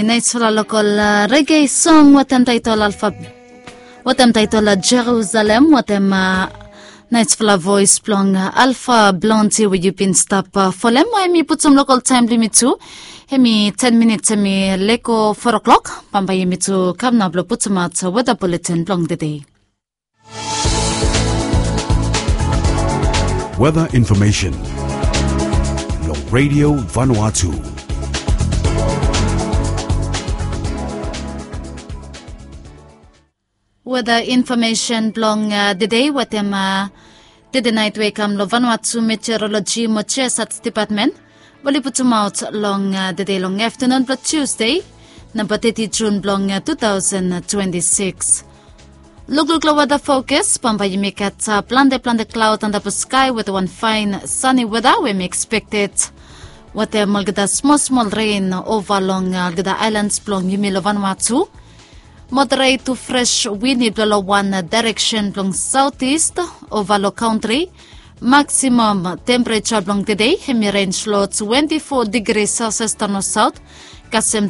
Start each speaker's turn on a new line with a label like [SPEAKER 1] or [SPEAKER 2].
[SPEAKER 1] It's for a local reggae song. What am title alphabet? What am title Jerusalem? What am nights for a voice plong Alpha Blonde with you pin stop for them. Why me put some local time limit too? Hemi 10 minutes me leko 4 o'clock. Pamba yemi to come now put some out weather bulletin plong the day.
[SPEAKER 2] Weather information. Your Radio Vanuatu.
[SPEAKER 1] Weather information blong the day what am the night wake am lo Vanuatu meteorology Mochesat department. Wali put them out long the day long afternoon but Tuesday number 30 June blong 2026. Look weather focus pamba you make at plan the cloud under the sky with one fine sunny weather we may expect it. What a malgada small rain over long the islands blong you may lo Vanuatu. Moderate to fresh windy blow one direction blong southeast over low country. Maximum temperature blong today hemi range low 24 degrees Celsius to north south. Kasem